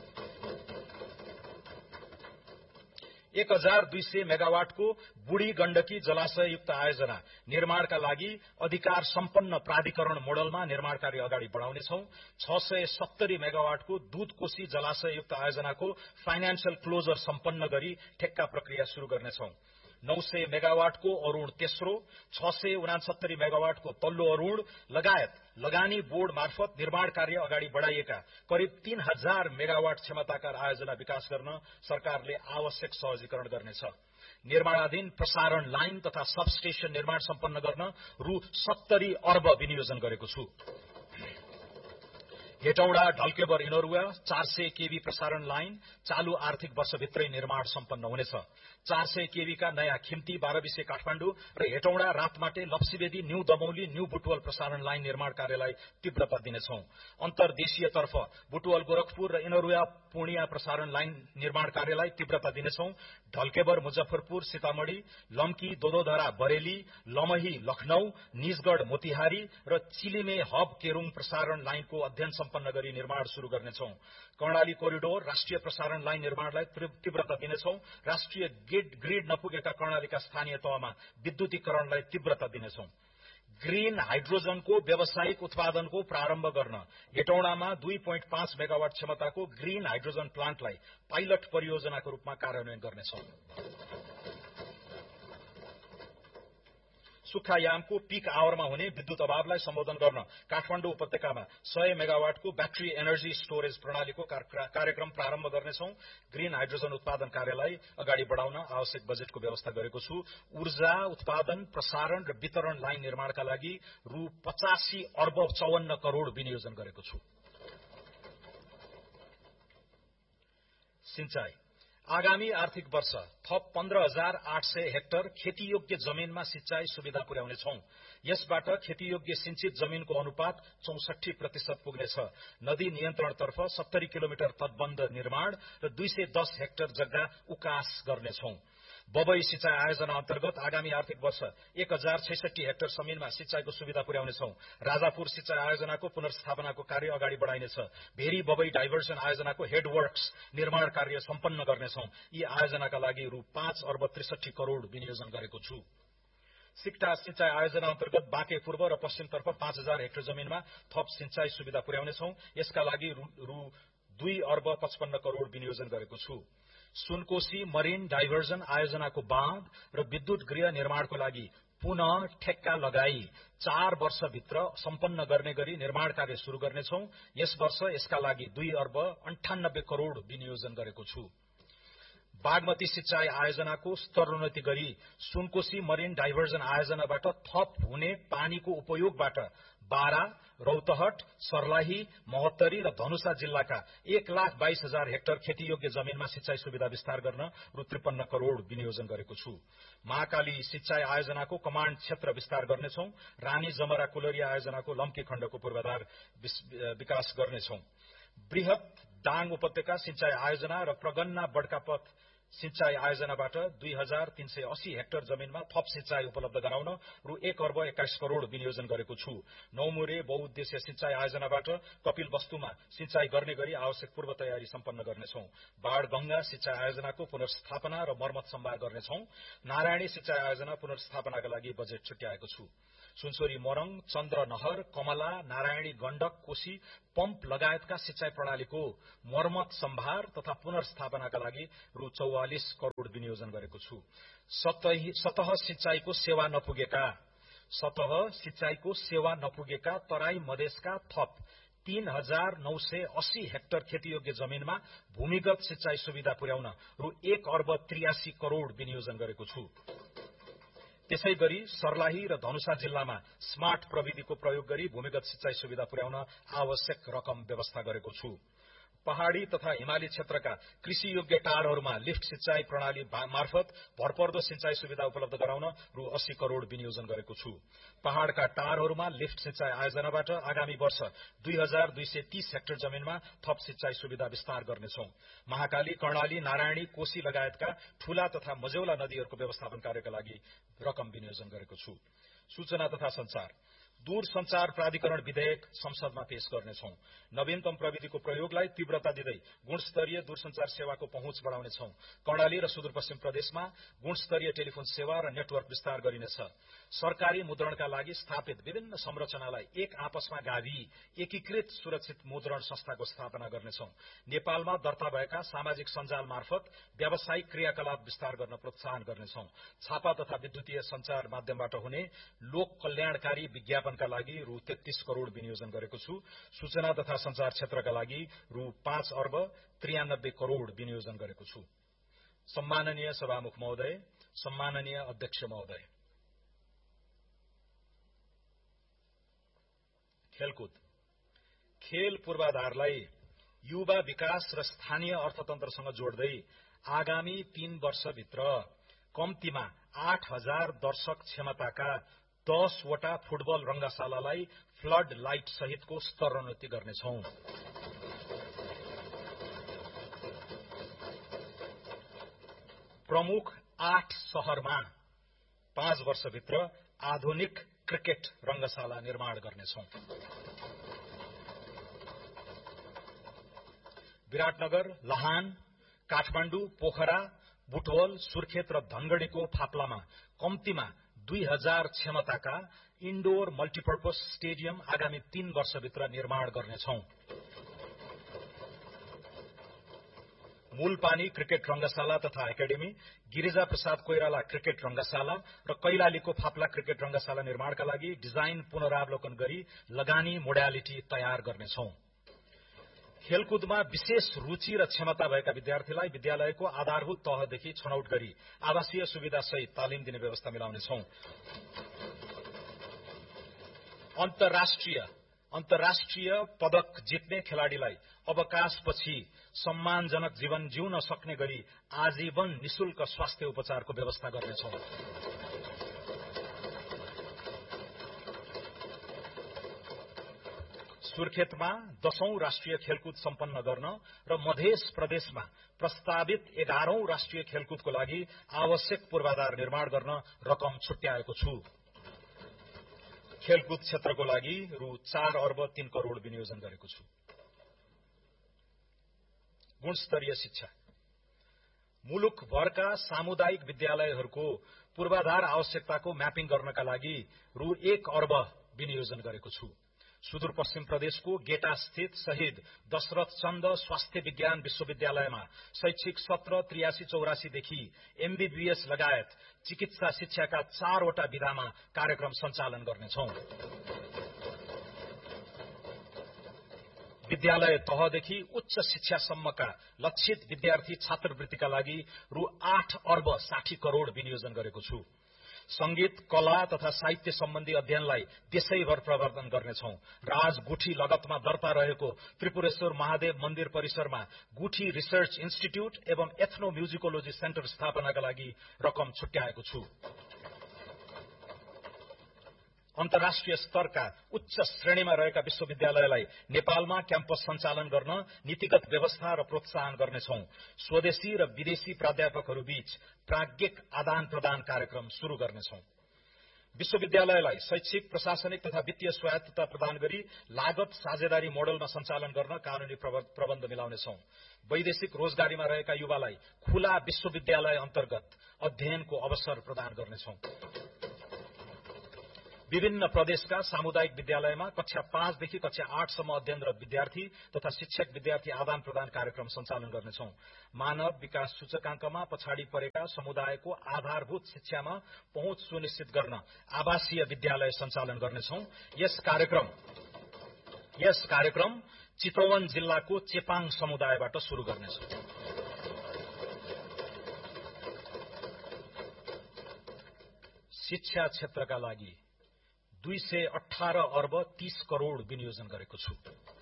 1200 मेगावाटको बुढी गण्डकी जलाशययुक्त आयोजना निर्माणका लागि अधिकार सम्पन्न प्राधिकरण मोडलमा निर्माण कार्य अगाडि बढाउनेछौं। 670 मेगावाटको दूधकोशी जलाशययुक्त आयोजनाको फाइनान्शियल क्लोजर सम्पन्न गरी ठेक्का प्रक्रिया शुरू गर्नेछौं। 900 मेगावाटको अरूण तेस्रो, 669 मेगावाटको तल्लो अरूण लगायत लगानी बोर्ड मार्फत निर्माण कार्य अगाडि बढाइएका करिब 3000 मेगावाट क्षमताका आयोजना विकास गर्न सरकारले आवश्यक सहजीकरण गर्नेछ। निर्माणाधीन प्रसारण लाइन तथा सबस्टेशन निर्माण सम्पन्न गर्न रु 70 अर्ब विनियोजन गरेको छु। हेटौडा ढल्केबर इनरुवा 400 केभी प्रसारण लाइन चालू आर्थिक वर्षभित्रै निर्माण सम्पन्न हुनेछ। 400 केभी का नयाँ खिम्ती 12 काठमाण्डु र हेटौडा रातमाटे लप्सीवेदी न्यू दमौली न्यू बुटवल प्रसारण लाइन निर्माण कार्यलाई तीव्रता दिनेछौं। अन्तर्देशीयतर्फ बुटवल गोरखपुर र इनरुवा पूर्णिया प्रसारण लाइन निर्माण कार्यलाई तीव्रता दिनेछौं। ढल्केबर मुजफ्फरपुर सीतामढ़ी, लम्की दोदोधरा बरेली, लमही लखनऊ, निजगढ़ मोतिहारी र चिलिमे हब केरूङ प्रसारण लाइनको अध्ययन सम्पन्न गरी निर्माण शुरू गर्नेछौं। कर्णाली कोरिडोर राष्ट्रिय प्रसारण लाइन निर्माणलाई तीव्रता दिनेछौं। राष्ट्रिय ग्रिड नपुगेका कर्णालीका स्थानीय तहमा विद्युतीकरणलाई तीव्रता दिनेछौं। ग्रीन हाइड्रोजनको व्यावसायिक उत्पादनको प्रारम्भ गर्न हेटौडामा 2.5 मेगावाट क्षमताको ग्रीन हाइड्रोजन प्लान्टलाई पाइलट परियोजनाको रूपमा कार्यान्वयन गर्नेछौं। सुक्खायामको पीक आवरमा हुने विद्युत अभावलाई सम्बोधन गर्न काठमाण्डु उपत्यकामा 100 मेगावाटको ब्याट्री एनर्जी स्टोरेज प्रणालीको कार्यक्रम प्रारम्भ गर्नेछौं। ग्रीन हाइड्रोजन उत्पादन कार्यलाई अगाडि बढाउन आवश्यक बजेटको व्यवस्था गरेको छु। ऊर्जा उत्पादन, प्रसारण र वितरण लाइन निर्माणका लागि रु 85 अर्ब 54 करोड़ विनियोजन गरेको छु। सिंचाई आगामी आर्थिक वर्ष थप 15,800 हेक्टर खेतीयोग्य जमीनमा सिंचाई सुविधा पुर्याउनेछौं। यसबाट खेतीयोग्य सिंचित जमीनको अनुपात 64% पुग्नेछ। नदी नियन्त्रणतर्फ 70 किलोमिटर तटबन्ध निर्माण र 210 हेक्टर जग्गा उकास गर्नेछौं। बबई सिंचाई आयोजना अन्तर्गत आगामी आर्थिक वर्ष 1066 हेक्टर जमीनमा सिंचाईको सुविधा पुर्याउनेछौं। राजापुर सिंचाई आयोजनाको पुनर्स्थापनाको कार्य अगाडि बढाइनेछ। भेरी बबई डाइभर्सन आयोजनाको हेडवर्क्स निर्माण कार्य सम्पन्न गर्नेछौं। यी आयोजनाका लागि रु 5 अर्ब 63 करोड़ विनियोजन गरेको छु। सिक्टा सिंचाई आयोजना अन्तर्गत बाँके पूर्व र पश्चिमतर्फ 5000 हेक्टर जमीनमा थप सिंचाई सुविधा पुर्याउनेछौं। यसका लागि रु 2 अर्ब 55 करोड़ विनियोजन गरेको छु। सुनकोशी मरीन डाइभर्जन आयोजनाको बाँध र विद्युत गृह निर्माणको लागि पुनः ठेक्का लगाई 4 वर्षभित्र सम्पन्न गर्ने गरी निर्माण कार्य शुरू गर्नेछौं। यस वर्ष यसका लागि 2 अर्ब 98 करोड़ विनियोजन गरेको छु। बागमती सिंचाई आयोजनाको स्तरोन्नति गरी सुनकोशी मरिन डाइभर्जन आयोजनाबाट थप हुने पानीको उपयोगबाट बारा, रौतहट, सर्लाही, महोत्तरी र धनुषा जिल्लाका 1,22,000 हेक्टर खेतीयोग्य जमीनमा सिंचाई सुविधा विस्तार गर्न रु 53 करोड़ विनियोजन गरेको छु। महाकाली सिंचाई आयोजनाको कमाण्ड क्षेत्र विस्तार गर्नेछौं। रानी जमरा कुलरिया आयोजनाको लम्की खण्डको पूर्वाधार विकास गर्नेछौं। बृहत दाङ उपत्यका सिंचाई आयोजना र प्रगन्ना बड्कापथ सिंचाई आयोजनाबाट 2,380 हेक्टर जमीनमा थप सिंचाई उपलब्ध गराउन रु 1,21 करोड़ विनियोजन गरेको छु। नौमुरे बहुउद्देश्य सिंचाई आयोजनाबाट कपिल वस्तुमा सिंचाई गर्ने गरी आवश्यक पूर्व तयारी सम्पन्न गर्नेछौं। बाढ़गंगा सिंचाई आयोजनाको पुनर्स्थापना र मर्मत सम्भार गर्नेछौं। नारायणी सिंचाई आयोजना पुनर्स्थापनाका लागि बजेट छुट्याएको छु। सुनसरी मोरङ, चन्द्रनहर, कमला, नारायणी गण्डक, कोशी पम्प लगायतका सिंचाई प्रणालीको मर्मत सम्भार तथा पुनर्स्थापनाका लागि रु 44 करोड़ विनियोजन गरेको छु। सतह सिंचाईको सेवा नपुगेका तराई मधेसका थप 3,980 हेक्टर खेतीयोग्य जमीनमा भूमिगत सिंचाई सुविधा पुर्याउन रु 1,83 करोड़ विनियोजन गरेको छु। त्यसैगरी सर्लाही र धनुषा जिल्लामा स्मार्ट प्रविधिको प्रयोग गरी भूमिगत सिंचाई सुविधा पुर्याउन आवश्यक रकम व्यवस्था गरेको छु। पहाड़ी तथा हिमाली क्षेत्रका कृषि योग्य टारहरूमा लिफ्ट सिंचाई प्रणाली मार्फत भरपर्दो सिंचाई सुविधा उपलब्ध गराउन रु 80 करोड़ विनियोजन गरेको छु। पहाड़का टारहरूमा लिफ्ट सिंचाई आयोजनाबाट आगामी वर्ष 2,230 हेक्टर जमीनमा थप सिंचाई सुविधा विस्तार गर्नेछौं। महाकाली, कर्णाली, नारायणी, कोशी लगायतका ठूला तथा मझौला नदीहरूको व्यवस्थापन कार्यका लागि रकम विनियोजन गरेको छु। सूचना तथा संचार दूरसंचार प्राधिकरण विधेयक संसदमा पेश गर्नेछौं। नवीनतम प्रविधिको प्रयोगलाई तीव्रता दिँदै गुणस्तरीय दूरसंचार सेवाको पहुँच बढ़ाउनेछौं। कर्णाली र सुदूरपश्चिम प्रदेशमा गुणस्तरीय टेलिफोन सेवा र नेटवर्क विस्तार गरिनेछ। सरकारी मुद्रणका लागि स्थापित विभिन्न संरचनालाई एक आपसमा गाभी एकीकृत सुरक्षित मुद्रण संस्थाको स्थापना गर्नेछौं। नेपालमा दर्ता भएका सामाजिक सञ्जाल मार्फत व्यावसायिक क्रियाकलाप विस्तार गर्न प्रोत्साहन गर्नेछौं। छापा तथा विद्युतीय संचार माध्यमबाट हुने लोक कल्याणकारी विज्ञापनका लागि रु 33 करोड़ विनियोजन गरेको छु। सूचना तथा संचार क्षेत्रका लागि रु 5,93 करोड़ विनियोजन गरेको छु। सम्माननीय सभामुख महोदय, सम्माननीय अध्यक्ष महोदय, खेलकुद खेल पूर्वाधारलाई युवा विकास र स्थानीय अर्थतन्त्रसँग जोड्दै आगामी 3 वर्षभित्र कम्तीमा 8,000 दर्शक क्षमताका 10 वटा फुटबल रंगशालालाई फ्लड लाइट सहितको स्तरोन्नति गर्नेछौं। प्रमुख 8 शहरमा 5 वर्षभित्र आधुनिक क्रिकेट रंगशाला निर्माण गर्नेछौं। विराटनगर, लाहान, काठमाडौँ, पोखरा, बुटवल, सुर्खेत र धनगढ़ीको फाप्लामा कम्तीमा 2,000 क्षमताका इन्डोर मल्टिपर्पज स्टेडियम आगामी 3 वर्षभित्र निर्माण गर्नेछौं। मूलपानी क्रिकेट रंगशाला तथा एकाडेमी, गिरिजा प्रसाद कोइराला क्रिकेट रंगशाला र कैलालीको फाप्ला क्रिकेट रंगशाला निर्माणका लागि डिजाइन पुनरावलोकन गरी लगानी मोडालिटी तयार गर्नेछौं। खेलकुदमा विशेष रुचि र क्षमता भएका विद्यार्थीलाई विद्यालयको आधारभूत तहदेखि छनौट गरी आवासीय सुविधा सहित तालिम दिने व्यवस्था मिलाउनेछौं। अन्तर्राष्ट्रिय पदक जित्ने खेलाड़ीलाई अवकाशपछि सम्मानजनक जीवन जिउन सक्ने गरी आजीवन निशुल्क स्वास्थ्य उपचारको व्यवस्था गर्नेछौं। सुर्खेतमा 10औं राष्ट्रिय खेलकुद सम्पन्न गर्न र मध्य प्रदेशमा प्रस्तावित 11औं राष्ट्रिय खेलकुदको लागि आवश्यक पूर्वाधार निर्माण गर्न रकम छुट्याएको छु। खेलकुद क्षेत्रको लागि रु 4,03 करोड़ विनियोजन गरेको छु। गुणस्तरीय शिक्षा मुलुकभरका सामुदायिक विद्यालयहरूको पूर्वाधार आवश्यकताको म्यापिङ गर्नका लागि रु 1 अर्ब विनियोजन गरेको छु। सुदूरपश्चिम प्रदेशको गेटा स्थित शहीद दशरथ चन्द स्वास्थ्य विज्ञान विश्वविद्यालयमा शैक्षिक सत्र 83-84 देखि एमबीबीएस लगायत चिकित्सा शिक्षाका 4 वटा विधामा कार्यक्रम सञ्चालन गर्नेछौं। विद्यालय तहदेखि उच्च शिक्षासम्मका लक्षित विद्यार्थी छात्रवृत्तिका लागि रु 8 अर्ब 60 करोड़ विनियोजन गरेको छु। संगीत, कला तथा साहित्य सम्बन्धी अध्ययनलाई देशैभर प्रवर्धन गर्नेछौं। राजगुठी लगतमा दर्ता रहेको त्रिपुरेश्वर महादेव मन्दिर परिसरमा गुठी रिसर्च इन्स्टिट्यूट एवं एथनो म्युजिकोलोजी सेन्टर स्थापनाका लागि रकम छुट्याएको छु। अन्तर्राष्ट्रिय स्तरका उच्च श्रेणीमा रहेका विश्वविद्यालयलाई नेपालमा क्याम्पस सञ्चालन गर्न नीतिगत व्यवस्था र प्रोत्साहन गर्नेछौं। स्वदेशी र विदेशी प्राध्यापकहरू बीच प्राज्ञिक आदान प्रदान कार्यक्रम शुरू गर्नेछौं। विश्वविद्यालयलाई शैक्षिक, प्रशासनिक तथा वित्तीय स्वायत्तता प्रदान गरी लागत साझेदारी मोडलमा सञ्चालन गर्न कानूनी प्रबन्ध मिलाउनेछौं। वैदेशिक रोजगारीमा रहेका युवालाई खुला विश्वविद्यालय अन्तर्गत अध्ययनको अवसर प्रदान गर्नेछौं। विभिन्न प्रदेशका सामुदायिक विद्यालयमा कक्षा 5 देखि कक्षा 8 सम्म अध्ययनरत विद्यार्थी तथा शिक्षक विद्यार्थी आदान प्रदान कार्यक्रम सञ्चालन गर्नेछौं। मानव विकास सूचकांकमा पछाडि परेका समुदायको आधारभूत शिक्षामा पहुँच सुनिश्चित गर्न आवासीय विद्यालय सञ्चालन गर्नेछौं। यस कार्यक्रम चितवन जिल्लाको चेपाङ समुदायबाट शुरू गर्नेछौं। शिक्षा क्षेत्रका लागि 218 अर्ब 30 करोड़ विनियोजन गरेको छु।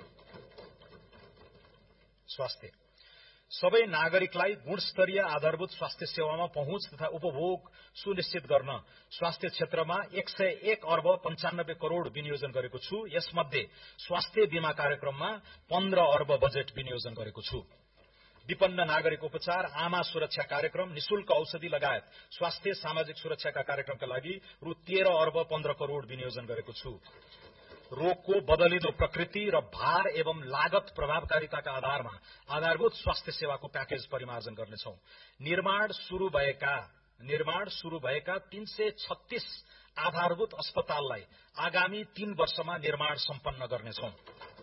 स्वास्थ्य सबै नागरिकलाई गुणस्तरीय आधारभूत स्वास्थ्य सेवामा पहुँच तथा उपभोग सुनिश्चित गर्न स्वास्थ्य क्षेत्रमा 101 अर्ब 95 करोड़ विनियोजन गरेको छु। यसमध्ये स्वास्थ्य बीमा कार्यक्रममा 15 अर्ब बजेट विनियोजन गरेको छु। विपन्न नागरिक उपचार, आमा सुरक्षा कार्यक्रम, निशुल्क औषधि लगायत स्वास्थ्य सामाजिक सुरक्षाका कार्यक्रमका लागि रु 13 अर्ब 15 करोड़ विनियोजन गरेको छु। रोगको बदलिदो प्रकृति र भार एवं लागत प्रभावकारिताका आधारमा आधारभूत स्वास्थ्य सेवाको प्याकेज परिमार्जन गर्नेछौं। निर्माण शुरू भएका 336 आधारभूत अस्पताललाई आगामी 3 वर्षमा निर्माण सम्पन्न गर्नेछौं।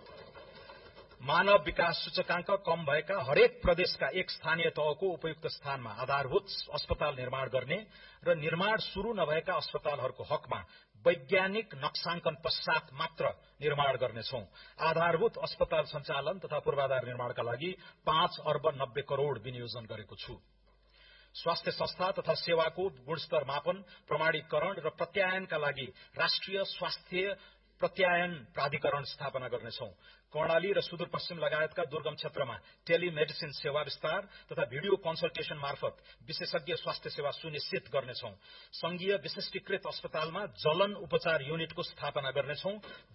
मानव विकास सूचकांक कम भएका हरेक प्रदेशका एक स्थानीय तहको उपयुक्त स्थानमा आधारभूत अस्पताल निर्माण गर्ने र निर्माण शुरू नभएका अस्पतालहरूको हकमा वैज्ञानिक नक्साङ्कन पश्चात मात्र निर्माण गर्नेछौं। आधारभूत अस्पताल सञ्चालन तथा पूर्वाधार निर्माणका लागि 5 अर्ब 90 करोड़ विनियोजन गरेको छु। स्वास्थ्य संस्था तथा सेवाको गुणस्तर मापन, प्रमाणीकरण र प्रत्यायनका लागि राष्ट्रिय स्वास्थ्य प्रत्यायन प्राधिकरण स्थापना गर्नेछौं। कर्णाली र सुदूरपश्चिम लगायतका दुर्गम क्षेत्रमा टेलिमेडिसिन सेवा विस्तार तथा भिडियो कन्सल्टेशन मार्फत विशेषज्ञ स्वास्थ्य सेवा सुनिश्चित गर्नेछौं। संघीय विशिष्टीकृत अस्पतालमा जलन उपचार युनिटको स्थापना गर्नेछौं।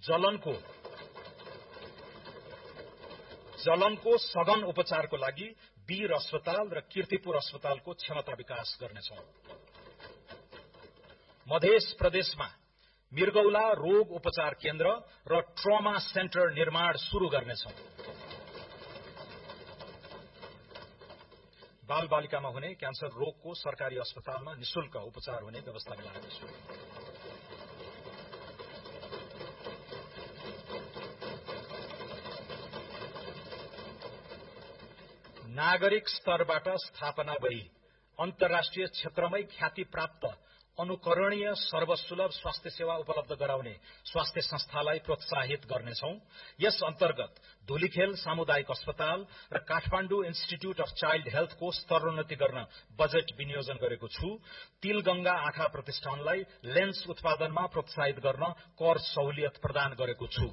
जलनको सघन उपचारको लागि वीर अस्पताल र कीर्तिपुर अस्पतालको क्षमता विकास गर्नेछौं। मध्य प्रदेशमा मृगौला रोग उपचार केन्द्र र ट्रमा सेन्टर निर्माण शुरू गर्नेछौं। बाल बालिकामा हुने क्यान्सर रोगको सरकारी अस्पतालमा निशुल्क उपचार हुने व्यवस्था मिलाउनेछौं। नागरिक स्तरबाट स्थापना भई अन्तर्राष्ट्रिय क्षेत्रमै ख्याति प्राप्त अनुकरणीय सर्वसुलभ स्वास्थ्य सेवा उपलब्ध गराउने स्वास्थ्य संस्थालाई प्रोत्साहित गर्नेछौं। यस अन्तर्गत धुलीखेल सामुदायिक अस्पताल र काठमाण्डु इन्स्टिच्यूट अफ चाइल्ड हेल्थको स्तरोन्नति गर्न बजेट विनियोजन गरेको छु। तिलगंगा आँखा प्रतिष्ठानलाई लेन्स उत्पादनमा प्रोत्साहित गर्न कर सहुलियत प्रदान गरेको छु।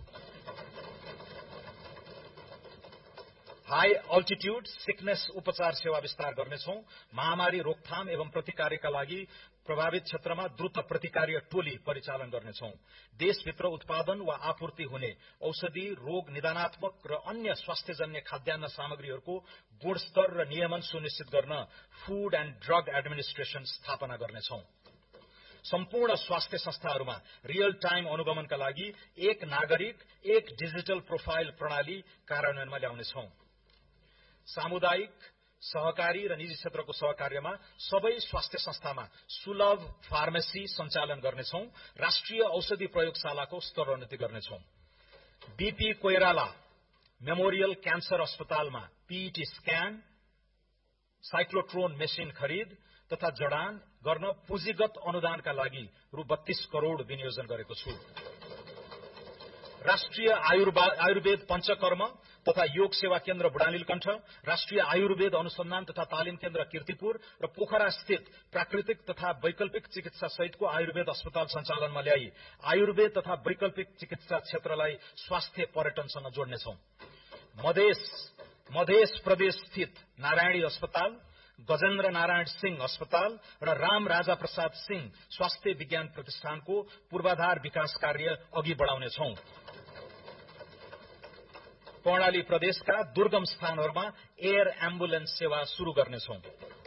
हाई अल्टिट्यूड सिकनेस उपचार सेवा विस्तार गर्नेछौं। महामारी रोकथाम एवं प्रतिकारका लागि प्रभावित क्षेत्रमा द्रुत प्रतिकार्य टोली परिचालन गर्नेछौं। देशभित्र उत्पादन वा आपूर्ति हुने औषधि, रोग निदानात्मक र अन्य स्वास्थ्यजन्य खाद्यान्न सामग्रीहरूको गुणस्तर र नियमन सुनिश्चित गर्न फूड एण्ड ड्रग एडमिनिस्ट्रेशन स्थापना गर्नेछौं। सम्पूर्ण स्वास्थ्य संस्थाहरूमा रियल टाइम अनुगमनका लागि एक नागरिक एक डिजिटल प्रोफाइल प्रणाली कार्यान्वयनमा ल्याउनेछौं। सामुदायिक, सहकारी र निजी क्षेत्रको सहकार्यमा सबै स्वास्थ्य संस्थामा सुलभ फार्मेसी सञ्चालन गर्नेछौं। राष्ट्रिय औषधि प्रयोगशालाको स्तरोन्नति गर्नेछौं। बीपी कोइराला मेमोरियल क्यान्सर अस्पतालमा पीईटी स्क्यान, साइक्लोट्रोन मेसिन खरिद तथा जडान गर्न पुँजीगत अनुदानका लागि रु 32 करोड़ विनियोजन गरेको छु। राष्ट्रिय आयुर्वेद पञ्चकर्म तथा योग सेवा केन्द्र बुढानीलकण्ठ, राष्ट्रिय आयुर्वेद अनुसन्धान तथा तालिम केन्द्र कीर्तिपुर र पोखरा स्थित प्राकृतिक तथा वैकल्पिक चिकित्सा सहितको आयुर्वेद अस्पताल सञ्चालनमा ल्याई आयुर्वेद तथा वैकल्पिक चिकित्सा क्षेत्रलाई स्वास्थ्य पर्यटनसँग जोड्नेछौं। मधेस प्रदेश स्थित नारायणी अस्पताल, गजेन्द्र नारायण सिंह अस्पताल र राम राजा प्रसाद सिंह स्वास्थ्य विज्ञान प्रतिष्ठानको पूर्वाधार विकास कार्य अघि बढाउनेछौं। कर्णाली प्रदेशका दुर्गम स्थानहरूमा एयर एम्बुलेन्स सेवा शुरू गर्नेछौं।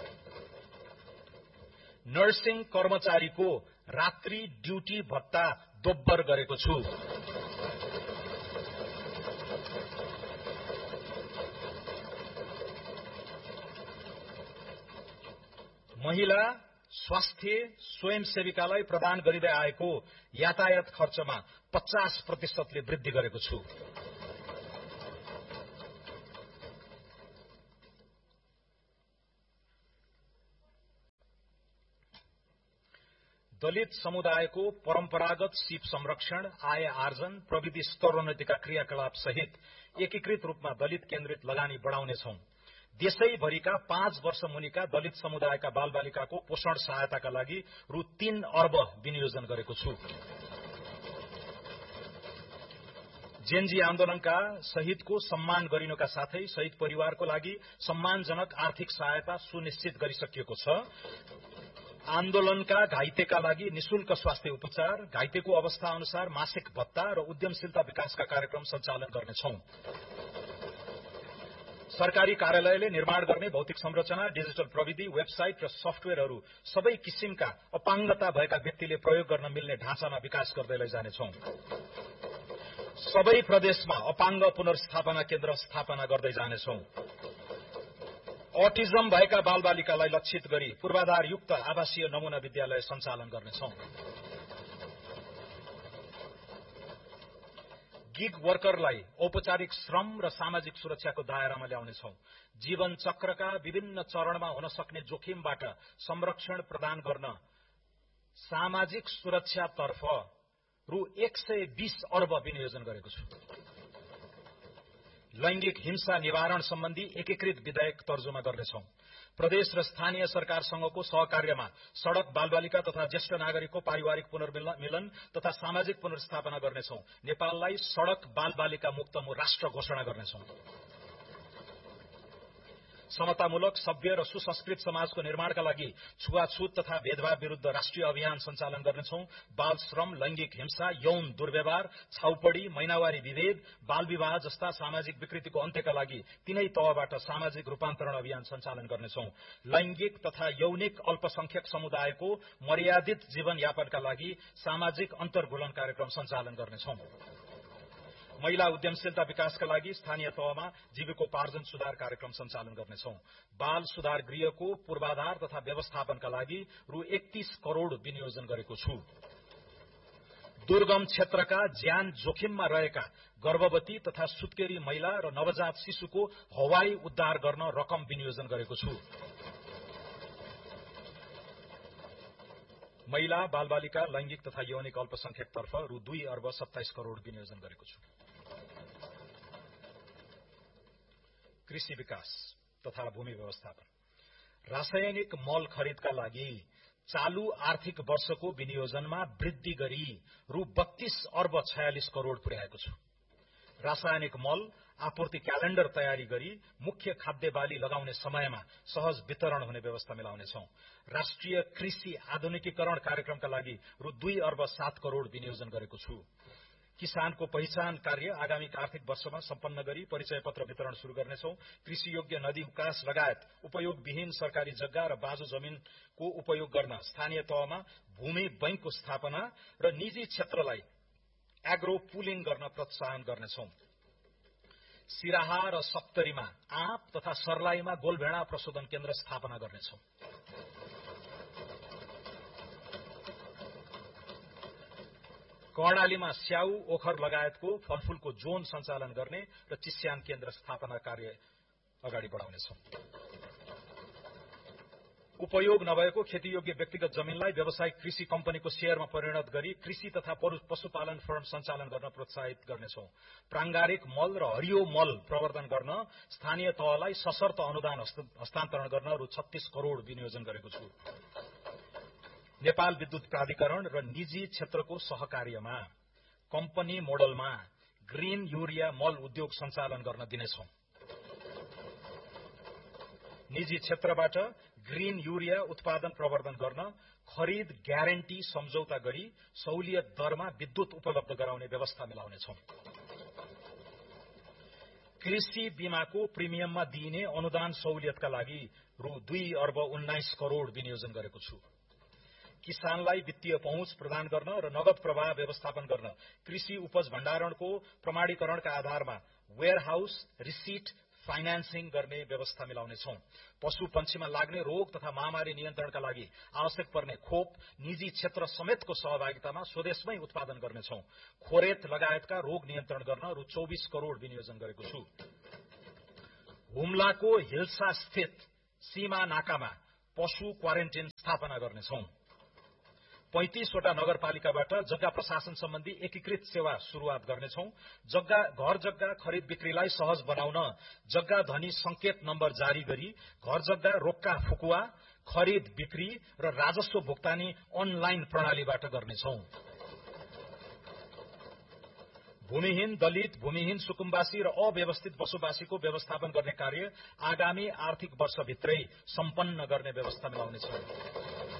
नर्सिङ कर्मचारीको रात्रि ड्यूटी भत्ता दोब्बर गरेको छु। महिला स्वास्थ्य स्वयंसेविकालाई प्रदान गरिँदै आएको यातायात खर्चमा 50% वृद्धि गरेको छु। दलित समुदायको परम्परागत सिप संरक्षण, आय आर्जन, प्रविधि स्तरोन्नतिका क्रियाकलाप सहित एकीकृत रूपमा दलित केन्द्रित लगानी बढ़ाउनेछौं। देशैभरिका 5 वर्ष मुनिका दलित समुदायका बालबालिकाको पोषण सहायताका लागि रु 3 अर्ब विनियोजन गरेको छु। जेनजी आन्दोलनका शहीदको सम्मान गरिनुका साथै शहीद परिवारको लागि सम्मानजनक आर्थिक सहायता सुनिश्चित गरिसकिएको छ। आन्दोलनका घाइतेका लागि निशुल्क स्वास्थ्य उपचार, घाइतेको अवस्था अनुसार मासिक भत्ता र उद्यमशीलता विकासका कार्यक्रम सञ्चालन गर्नेछौं। सरकारी कार्यालयले निर्माण गर्ने भौतिक संरचना, डिजिटल प्रविधि, वेबसाइट र सफ्टवेयरहरू सबै किसिमका अपाङ्गता भएका व्यक्तिले प्रयोग गर्न मिल्ने ढाँचामा विकास गर्दै लैजानेछौं। सबै प्रदेशमा अपाङ्ग पुनर्स्थापना केन्द्र स्थापना गर्दै जानेछौं। अटिजम भएका बालबालिकालाई लक्षित गरी पूर्वाधारयुक्त आवासीय नमूना विद्यालय सञ्चालन गर्नेछौं। गिग वर्करलाई औपचारिक श्रम र सामाजिक सुरक्षाको दायरामा ल्याउनेछौं। जीवन चक्रका विभिन्न चरणमा हुन सक्ने जोखिमबाट संरक्षण प्रदान गर्न सामाजिक सुरक्षातर्फ रु 120 अर्ब विनियोजन गरेको छु। लैंगिक हिंसा निवारण सम्बन्धी एकीकृत विधेयक तर्जुमा गर्नेछौं। प्रदेश र स्थानीय सरकारसँगको सहकार्यमा सड़क बालबालिका तथा ज्येष्ठ नागरिकको पारिवारिक पुनर्मिलन तथा सामाजिक पुनर्स्थापना गर्नेछौं। नेपाललाई सड़क बालबालिका मुक्त राष्ट्र घोषणा गर्नेछौं। समतामूलक, सभ्य र सुसंस्कृत समाजको निर्माणका लागि छुवाछुत तथा भेदभाव विरूद्ध राष्ट्रिय अभियान सञ्चालन गर्नेछौं। बाल श्रम, लैंगिक हिंसा, यौन दुर्व्यवहार, छाउपड़ी, महिनावारी विभेद, बाल विवाह जस्ता सामाजिक विकृतिको अन्त्यका लागि तीनै तहबाट सामाजिक रूपान्तरण अभियान सञ्चालन गर्नेछौं। लैंगिक तथा यौनिक अल्पसंख्यक समुदायको मर्यादित जीवनयापनका लागि सामाजिक अन्तर्घुलन कार्यक्रम सञ्चालन गर्नेछौं। महिला उद्यमशीलता विकासका लागि स्थानीय तहमा जीविकोपार्जन सुधार कार्यक्रम सञ्चालन गर्नेछौं। बाल सुधार गृहको पूर्वाधार तथा व्यवस्थापनका लागि रु 31 करोड़ विनियोजन गरेको छु। दुर्गम क्षेत्रका ज्यान जोखिममा रहेका गर्भवती तथा सुत्केरी महिला र नवजात शिशुको हवाई उद्धार गर्न रकम विनियोजन गरेको छु। महिला, बालबालिका, लैंगिक तथा यौनिक अल्पसंख्यकतर्फ रु 2 अर्ब 27 करोड़ विनियोजन गरेको छु। कृषि विकास तथा भूमि व्यवस्थापन, रासायनिक मल खरिदका लागि चालू आर्थिक वर्षको विनियोजनमा वृद्धि गरी रु 32 अर्ब 46 करोड़ पुर्याएको छु। रासायनिक मल आपूर्ति क्यालेण्डर तयारी गरी मुख्य खाद्य बाली लगाउने समयमा सहज वितरण हुने व्यवस्था मिलाउनेछौं। राष्ट्रिय कृषि आधुनिकीकरण कार्यक्रमका लागि रु 2 अर्ब 7 करोड़ विनियोजन गरेको छु। किसानको पहिचान कार्य आगामी आर्थिक वर्षमा सम्पन्न गरी परिचय पत्र वितरण शुरू गर्नेछौं। कृषि योग्य नदी विकास लगायत उपयोगविहीन सरकारी जग्गा र बाँझो जमीनको उपयोग गर्न स्थानीय तहमा भूमि बैंकको स्थापना र निजी क्षेत्रलाई एग्रो पुलिङ गर्न प्रोत्साहन गर्नेछौं। सिराहा र सप्तरीमा आँप तथा सर्लाहीमा गोलभेडा प्रशोधन केन्द्र स्थापना गर्नेछौं। कर्णालीमा स्याउ, ओखर लगायतको फलफूलको जोन सञ्चालन गर्ने र चिस्यान केन्द्र स्थापना कार्य अगाडि बढाउनेछौं। उपयोग नभएको खेतीयोग्य व्यक्तिगत जमिनलाई व्यावसायिक कृषि कम्पनीको शेयरमा परिणत गरी कृषि तथा पशुपालन फर्म सञ्चालन गर्न प्रोत्साहित गर्नेछौं। प्रांगारिक मल र हरियो मल प्रवर्धन गर्न स्थानीय तहलाई सशर्त अनुदान हस्तान्तरण गर्न रु 36 करोड़ विनियोजन गरेको छु। नेपाल विद्युत प्राधिकरण र निजी क्षेत्रको सहकार्यमा कम्पनी मोडलमा ग्रीन यूरिया मल उद्योग सञ्चालन गर्न दिनेछौं। निजी क्षेत्रबाट ग्रीन यूरिया उत्पादन प्रवर्धन गर्न खरिद ग्यारेन्टी सम्झौता गरी सहुलियत दरमा विद्युत उपलब्ध गराउने व्यवस्था मिलाउनेछौं। कृषि बीमाको प्रिमियममा दिइने अनुदान सहुलियतका लागि रु 2 अर्ब 19 करोड़ विनियोजन गरेको छु। किसानलाई वित्तीय पहुँच प्रदान गर्न र नगद प्रवाह व्यवस्थापन गर्न कृषि उपज भण्डारणको प्रमाणीकरणका आधारमा वेयरहाउस रिसिट फाइनान्सिङ गर्ने व्यवस्था मिलाउनेछौं। पशु पंक्षीमा लाग्ने रोग तथा महामारी नियन्त्रणका लागि आवश्यक पर्ने खोप निजी क्षेत्र समेतको सहभागितामा स्वदेशमै उत्पादन गर्नेछौं। खोरेत लगायतका रोग नियन्त्रण गर्न रु 24 करोड़ विनियोजन गरेको छु। हुम्लाको हिल्सा स्थित सीमा नाकामा पशु क्वारेन्टाइन स्थापना गर्नेछौं। 35 वटा नगरपालिकाबाट जग्गा प्रशासन सम्बन्धी एकीकृत सेवा शुरूआत गर्नेछौं। घर जग्गा खरिद बिक्रीलाई सहज बनाउन जग्गा धनी संकेत नम्बर जारी गरी घर जग्गा रोक्का फुकुवा खरिद बिक्री र राजस्व भुक्तानी अनलाइन प्रणालीबाट गर्नेछौं। भूमिहीन दलित, भूमिहीन सुकुम्बासी र अव्यवस्थित बसोबासीको व्यवस्थापन गर्ने कार्य आगामी आर्थिक वर्षभित्रै सम्पन्न गर्ने व्यवस्था मिलाउनेछौं।